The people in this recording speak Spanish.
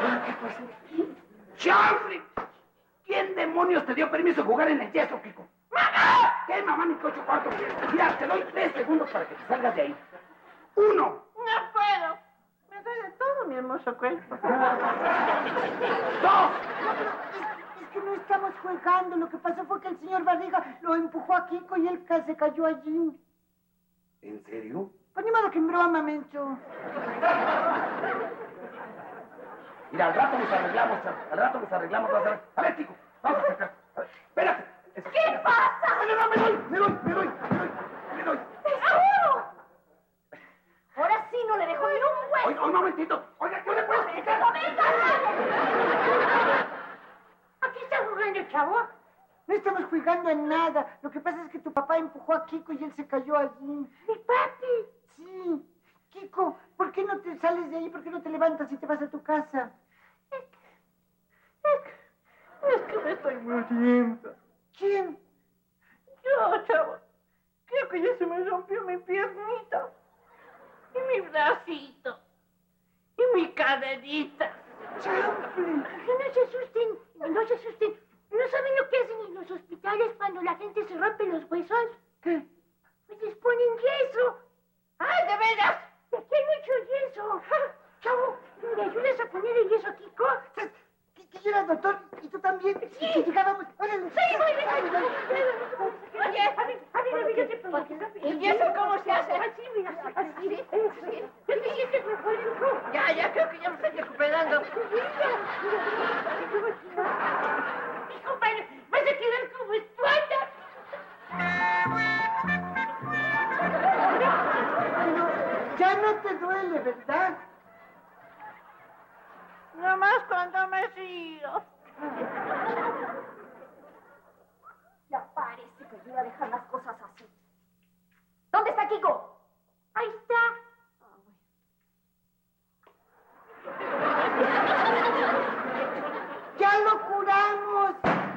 ¿Qué pasó? ¡Chanfle! ¿Quién demonios te dio permiso de jugar en el yeso, Kiko? ¡Mamá! ¿Qué, mamá, ni 8 cuartos? Mira, te doy 3 segundos para que te salgas de ahí. 1. No puedo. Me duele todo mi hermoso cuerpo. 2. Es que no estamos jugando. Lo que pasó fue que el señor Barriga lo empujó a Kiko y él se cayó allí. ¿En serio? Pues ni modo que en broma, menso. Mira, al rato nos arreglamos, Cham. Al rato nos arreglamos. Vas a ver. A ver, Kiko, vamos a sacar. A ver, espérate. ¿Qué pasa? No, me doy. ¡Seguro! Ahora sí no le dejo ni un hueso. Oiga, un momentito. Oiga, ¿qué le puedes explicar? Aquí está jugando, chavo. No estamos jugando en nada. Lo que pasa es que tu papá empujó a Kiko y él se cayó allí. ¡Mi papi! Sí. Kiko, ¿por qué no te sales de ahí? ¿Por qué no te levantas y te vas a tu casa? Es que me estoy muriendo. ¿Quién? Yo, chavo. Creo que ya se me rompió mi piernita. Y mi bracito. Y mi caderita. ¡Chanfle! No se asusten. No se asusten. ¿No saben lo que hacen en los hospitales cuando la gente se rompe los huesos? ¿Qué? Pues les ponen yeso. ¡Ah, de veras! ¿De qué hay mucho yeso? Chavo, ¿me ayudas a poner el yeso a Kiko? Que yo era doctor y tú también. Sí. Y que llegábamos. ¡Órale! Sí, muy bien. Oye, a ver, yo te pongo. ¿Y yeso cómo se hace? Así, mira, así. Yo te dije que me fue el Ya, creo que ya me estoy recuperando. Mi compadre, vas a quedar como esponja. Pero ya no te duele, ¿verdad? Nomás cuando me río.